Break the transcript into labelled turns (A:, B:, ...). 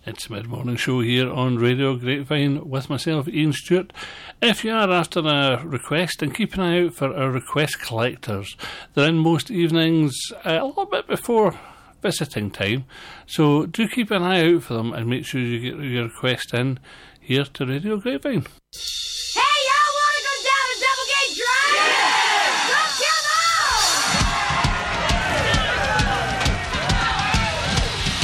A: It's the mid-morning show here on Radio Grapevine with myself, Ian Stewart. If you are after a request, then keep an eye out for our request collectors. They're in most evenings a little bit before visiting time, so do keep an eye out for them and make sure you get your request in here to Radio Grapevine.
B: Hey!